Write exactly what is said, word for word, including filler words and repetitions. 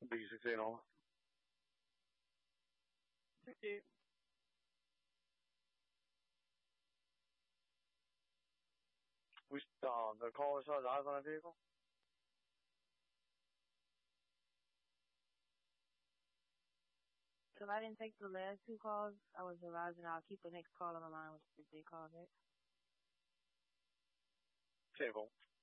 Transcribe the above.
B sixteen on. sixty. We uh, the caller saw his eyes on a vehicle. So if I didn't take the last two calls, I was advising I'll keep the next call on my mind, which is the call back. Table.